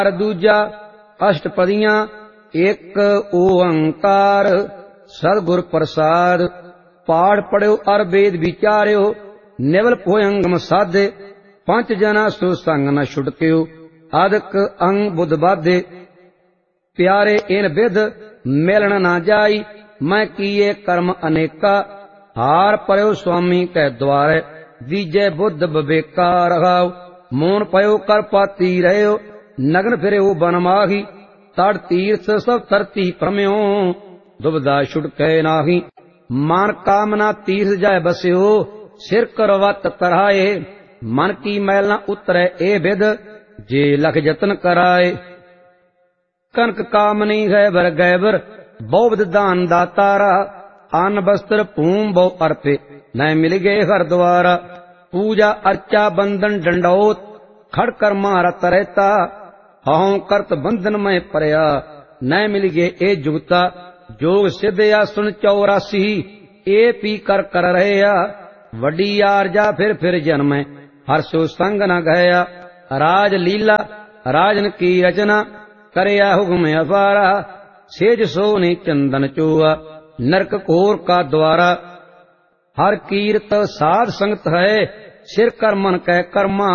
दूजा अष्टपदियां एक ओंकार सतगुर प्रसाद। पाठ पढ़ियो अर वेद विचारियो निवल भोयंगम साधे। पंच जना सो संग न छुटकियो आदक अंग बुध बाधे। प्यारे इन विध मिलन न जाई मैं किए कर्म अनेका। हार पयो स्वामी कै द्वारे दीजे बुद्ध विवेका। रहाओ मोन पयो कर पाती रहो नगन फिरो बन माही। तड़ तीर्थ सब धरती भ्रम्यो दुबदा छुटकै नाही। मन कामना तीर्थ जाय बस्यो सिर करवत कराए। मन की मैल न उतरे ए विद जे लख जतन कराए। कनक कामनी है बर गैबर बहुविध दान दातारा। अन्न वस्त्र भूम बहु अर्पे न मिल गए हर द्वारा। पूजा अर्चा बंधन डंडौत खड़ कर मारत रहता। हऊं करत बंधन में परया न मिल गए ए जुगता। जोग सिद्ध आसन 84 ए पी कर रहे। वड्डी आरजा फिर जन्म हर्षो संग न गया। राज लीला राजन की रचना करया हुक्म अपारा। सेज सोने चंदन चोआ नरक कोर का द्वारा। हर कीरत साध संगत है सिर कर मन कै कर्मा।